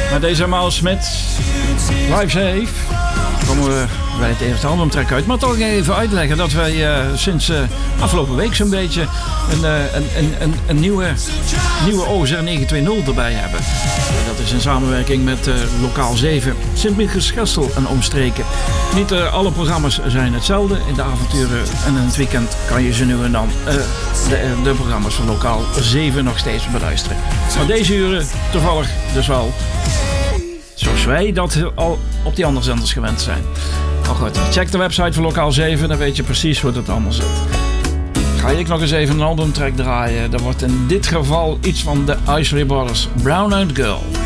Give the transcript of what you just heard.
Met deze Miles Smith, Live Safe, komen we bij het eerste albumtrack uit. Maar toch even uitleggen dat wij sinds afgelopen week zo'n beetje een nieuwe OZR 920 erbij hebben. Dat is in samenwerking met Lokaal 7, Sint-Michiels-Gestel en omstreken. Niet alle programma's zijn hetzelfde. In de avonturen en in het weekend kan je ze nu en dan de programma's van Lokaal 7 nog steeds beluisteren. Maar deze uren toevallig dus wel zoals wij dat al op die andere zenders gewend zijn. Maar goed, check de website van Lokaal 7, dan weet je precies hoe het allemaal zit. Ga ik nog eens even een albumtrack draaien. Dat wordt in dit geval iets van de Isley Brothers, Brown Eyed Girl.